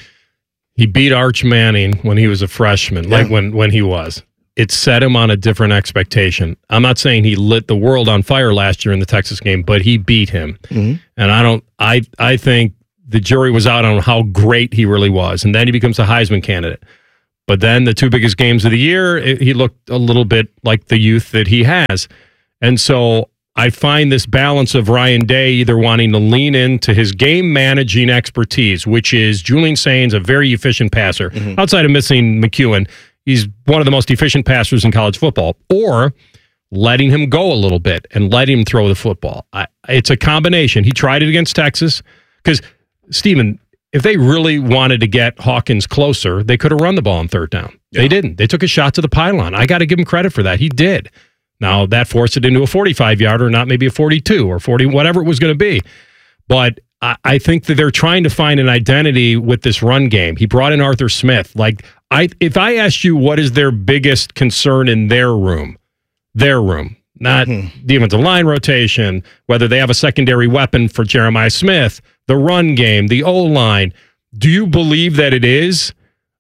He beat Arch Manning when he was a freshman, yeah. like when, when he was. It set him on a different expectation. I'm not saying he lit the world on fire last year in the Texas game, but he beat him. Mm-hmm. And I don't, I, I think the jury was out on how great he really was. And then he becomes a Heisman candidate. But then the two biggest games of the year, it, he looked a little bit like the youth that he has. And so I find this balance of Ryan Day either wanting to lean into his game managing expertise, which is Julian Sainz, a very efficient passer. Mm-hmm. Outside of missing McEwen, he's one of the most efficient passers in college football, or letting him go a little bit and letting him throw the football. I, it's a combination. He tried it against Texas because, Stephen, if they really wanted to get Hawkins closer, they could have run the ball on third down. Yeah. They didn't. They took a shot to the pylon. I got to give him credit for that. He did. Now, that forced it into a forty-five-yarder, not maybe a forty-two or forty, whatever it was going to be. But I, I think that they're trying to find an identity with this run game. He brought in Arthur Smith. Like, I, if I asked you what is their biggest concern in their room, their room, not mm-hmm. the defensive line rotation, whether they have a secondary weapon for Jeremiah Smith, the run game, the O-line, do you believe that it is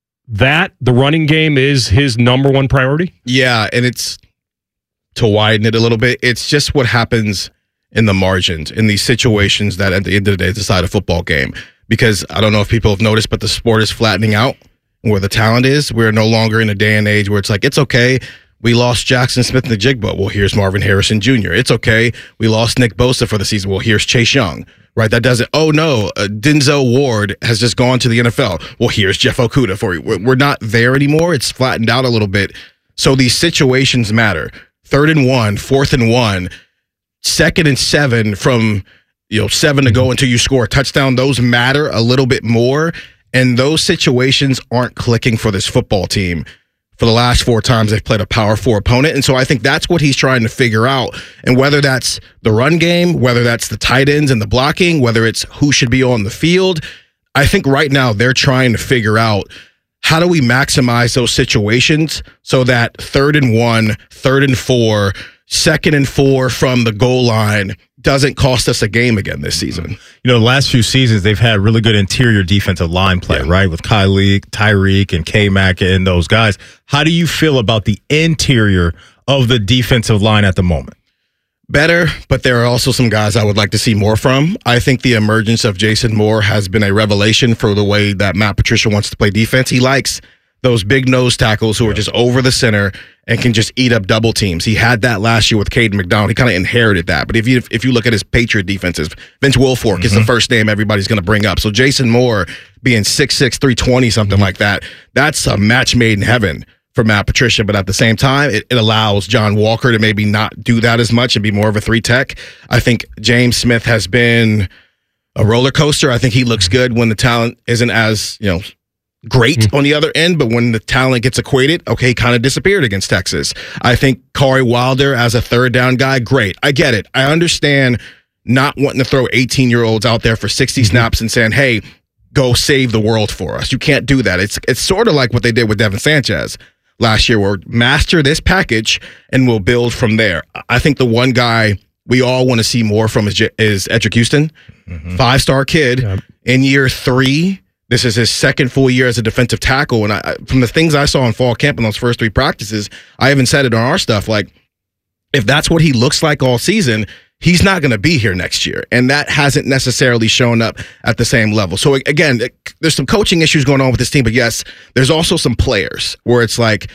that the running game is his number one priority? Yeah, and it's, to widen it a little bit, it's just what happens in the margins, in these situations that at the end of the day decide a football game. Because I don't know if people have noticed, but the sport is flattening out where the talent is. We're no longer in a day and age where it's like, it's okay, we lost Jackson Smith in the Jigba. Well, here's Marvin Harrison Junior It's okay, we lost Nick Bosa for the season. Well, here's Chase Young, right? That doesn't, oh no, uh, Denzel Ward has just gone to the N F L. Well, here's Jeff Okudah for you. We're, we're not there anymore. It's flattened out a little bit. So these situations matter. Third and one, fourth and one, second and seven from, you know, seven to go until you score a touchdown. Those matter a little bit more. And those situations aren't clicking for this football team. For the last four times they've played a power four opponent. And so I think that's what he's trying to figure out. And whether that's the run game, whether that's the tight ends and the blocking, whether it's who should be on the field, I think right now they're trying to figure out, how do we maximize those situations so that third and one, third and four, second and four from the goal line doesn't cost us a game again this season? You know, the last few seasons, they've had really good interior defensive line play, yeah. right? With Kylie, Tyreek, and K-Mac and those guys. How do you feel about the interior of the defensive line at the moment? Better, but there are also some guys I would like to see more from. I think the emergence of Jason Moore has been a revelation for the way that Matt Patricia wants to play defense. He likes those big nose tackles who are just over the center and can just eat up double teams. He had that last year with Caden McDonald. He kind of inherited that. But if you if you look at his Patriot defenses, Vince Wilfork mm-hmm. is the first name everybody's going to bring up. So Jason Moore being six six, three twenty, something mm-hmm. like that, that's a match made in heaven for Matt Patricia. But at the same time, it, it allows John Walker to maybe not do that as much and be more of a three tech. I think James Smith has been a roller coaster. I think he looks good when the talent isn't as, you know, great mm-hmm. on the other end, but when the talent gets equated, okay, kind of disappeared against Texas. I think Corey Wilder as a third down guy, great. I get it. I understand not wanting to throw eighteen-year-olds out there for sixty mm-hmm. snaps and saying, hey, go save the world for us. You can't do that. It's it's sort of like what they did with Devin Sanchez last year, where master this package and we'll build from there. I think the one guy we all want to see more from is, is Edric Houston, mm-hmm. five-star kid yep. in year three. This is his second full year as a defensive tackle. And I, from the things I saw in fall camp in those first three practices, I even said it on our stuff, like, if that's what he looks like all season, he's not going to be here next year. And that hasn't necessarily shown up at the same level. So, again, there's some coaching issues going on with this team. But, yes, there's also some players where it's like,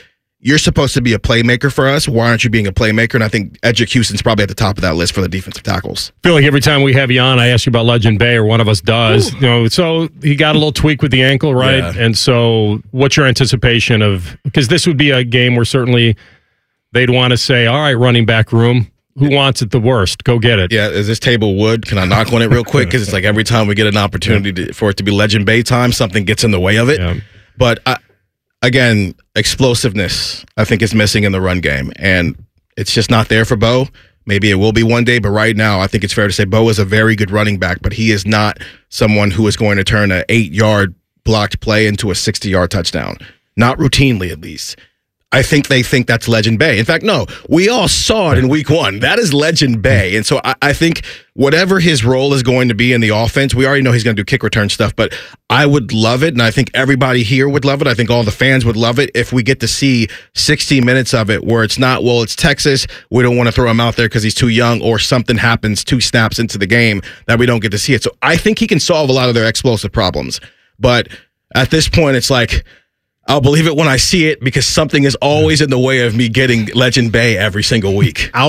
you're supposed to be a playmaker for us. Why aren't you being a playmaker? And I think Edric Houston's probably at the top of that list for the defensive tackles. I feel like every time we have you on, I ask you about Legend Bay, or one of us does. Ooh. You know, so he got a little tweak with the ankle, right? Yeah. And so, what's your anticipation of? Because this would be a game where certainly they'd want to say, "All right, running back room, who wants it the worst? Go get it." Yeah, is this table wood? Can I knock on it real quick? Because it's like every time we get an opportunity to, for it to be Legend Bay time, something gets in the way of it. Yeah. But I, again, explosiveness, I think, is missing in the run game. And it's just not there for Bo. Maybe it will be one day, but right now, I think it's fair to say Bo is a very good running back, but he is not someone who is going to turn an eight-yard blocked play into a sixty-yard touchdown. Not routinely, at least. I think they think that's Legend Bay. In fact, no, we all saw it in week one. That is Legend Bay. And so I, I think whatever his role is going to be in the offense, we already know he's going to do kick return stuff, but I would love it, and I think everybody here would love it. I think all the fans would love it if we get to see sixty minutes of it where it's not, well, it's Texas, we don't want to throw him out there because he's too young, or something happens two snaps into the game that we don't get to see it. So I think he can solve a lot of their explosive problems. But at this point, it's like, I'll believe it when I see it, because something is always in the way of me getting Legend Bay every single week.